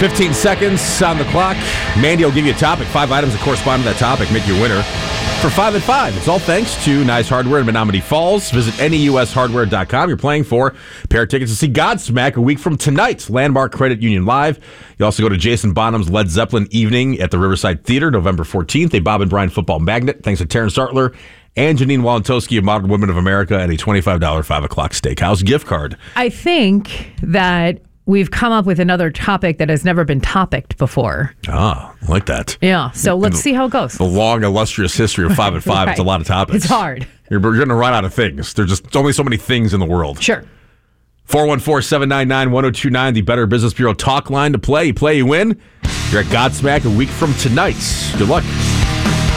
15 seconds on the clock. Mandy will give you a topic, 5 items that correspond to that topic, make you a winner for 5 at 5. It's all thanks to Nice Hardware in Menominee Falls. Visit NEUSHardware.com. You're playing for a pair of tickets to see Godsmack a week from tonight. Landmark Credit Union Live. You also go to Jason Bonham's Led Zeppelin Evening at the Riverside Theater, November 14th. A Bob and Brian Football Magnet. Thanks to Terrence Sartler and Janine Walentowski of Modern Women of America, and a $25 5 o'clock steakhouse gift card. I think that we've come up with another topic that has never been topicked before. Ah, I like that. Yeah, so let's see how it goes. The long, illustrious history of 5 at 5. Right. It's a lot of topics. It's hard. You're going to run out of things. There's just only so many things in the world. Sure. 414-799-1029, the Better Business Bureau talk line to play. You play, you win. You're at Godsmack a week from tonight. Good luck.